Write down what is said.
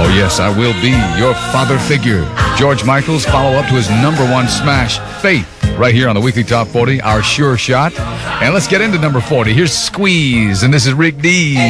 Oh, yes, I will be your father figure. George Michael's follow-up to his #1 smash, Faith, right here on the Weekly Top 40, our sure shot. And let's get into number 40. Here's Squeeze, and this is Rick D.